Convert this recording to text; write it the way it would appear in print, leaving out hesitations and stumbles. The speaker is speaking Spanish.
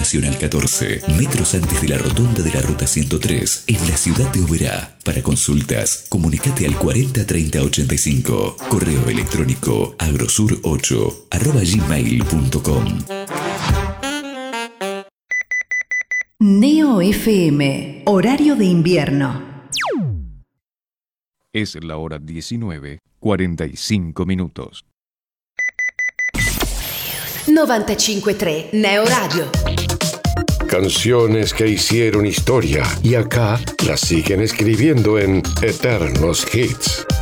Nacional 14, metros antes de la rotonda de la Ruta 103, en la ciudad de Oberá. Para consultas, comunicate al 40 30 85. Correo electrónico agrosur8@gmail.com. Neo FM, horario de invierno. Es la hora 19:45. 95.3 Neo Radio. Canciones que hicieron historia y acá las siguen escribiendo en Eternos Hits.